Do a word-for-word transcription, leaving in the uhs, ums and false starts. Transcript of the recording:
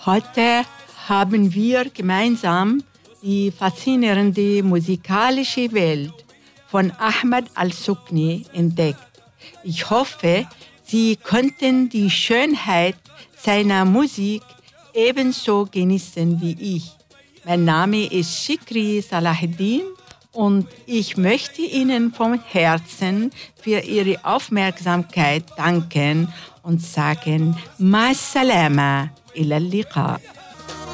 Heute haben wir gemeinsam die faszinierende musikalische Welt von Ahmed Al-Sukni entdeckt. Ich hoffe, Sie konnten die Schönheit seiner Musik ebenso genießen wie ich. Mein Name ist Shikri Salahuddin und ich möchte Ihnen vom Herzen für Ihre Aufmerksamkeit danken und sagen, Ma salama ila liqa.